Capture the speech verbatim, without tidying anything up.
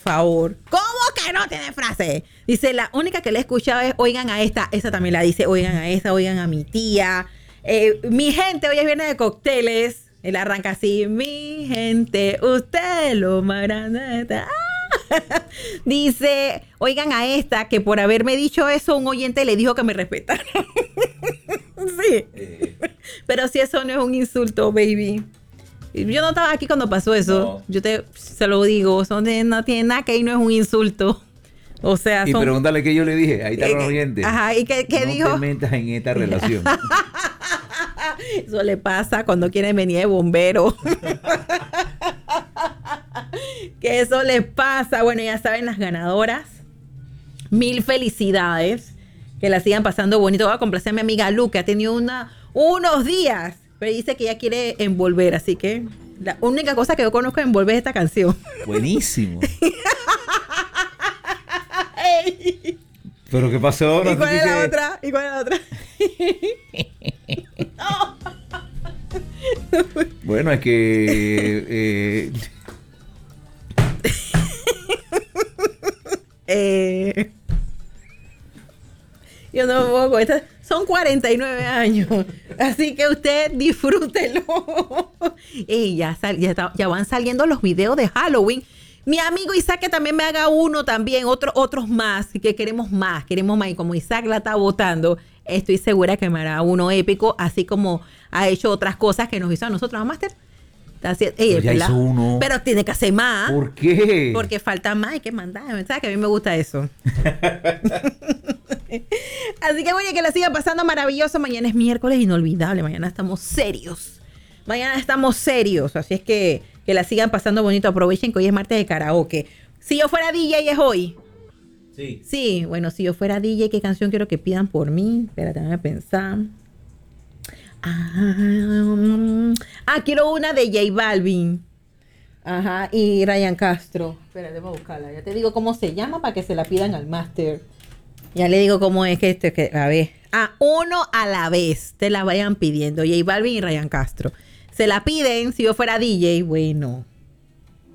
favor. ¿Cómo que no tiene frase? Dice, la única que le he escuchado es oigan a esta. Esa también la dice, oigan a esta, oigan a mi tía. Eh, mi gente, hoy es viernes de cócteles. Él arranca así, mi gente, usted lo más grande. ¡Ah! Dice, oigan a esta, que por haberme dicho eso, un oyente le dijo que me respetara. Sí. Eh. Pero si eso no es un insulto, baby. Yo no estaba aquí cuando pasó eso. No. Yo te se lo digo, eso no tiene nada que ir, no es un insulto. O sea, y son... pregúntale qué yo le dije, ahí está eh, los oyentes. Ajá, ¿y qué, qué no dijo? No te metas en esta relación. Eso le pasa cuando quieren venir de bombero. Que eso les pasa. Bueno, ya saben, las ganadoras. Mil felicidades. Que la sigan pasando bonito. Voy a complacer a mi amiga Lu, que ha tenido una, unos días. Pero dice que ella quiere envolver. Así que la única cosa que yo conozco es envolver esta canción. Buenísimo. Hey. ¿Pero qué pasó? ¿Y cuál es la otra? ¿Y cuál es la otra? No. Bueno, es que... Eh... eh... Yo no puedo con esta. Son cuarenta y nueve años. Así que usted disfrútelo. Ey, ya, sal, ya, está, ya van saliendo los videos de Halloween. Mi amigo Isaac que también me haga uno también, otro, otros más, que queremos más, queremos más. Y como Isaac la está votando, estoy segura que me hará uno épico, así como ha hecho otras cosas que nos hizo a nosotros, ¿no, Master? Así, ey, ya hizo uno. Pero tiene que hacer más. ¿Por qué? Porque falta más, hay que mandar. ¿Sabes que a mí me gusta eso? Así que bueno, que la siga pasando maravilloso. Mañana es miércoles inolvidable. Mañana estamos serios. Mañana estamos serios. Así es que que la sigan pasando bonito. Aprovechen que hoy es martes de karaoke. Si yo fuera D J, ¿es hoy? Sí. Sí, bueno, si yo fuera D J, ¿qué canción quiero que pidan por mí? Espérate, déjame pensar. Ah, ah, quiero una de J Balvin. Ajá, y Ryan Castro. Espérate, voy a buscarla. Ya te digo cómo se llama para que se la pidan al máster. Ya le digo cómo es que esto, que, a ver. Ah, uno a la vez. Te la vayan pidiendo. J Balvin y Ryan Castro. Se la piden, si yo fuera D J, bueno.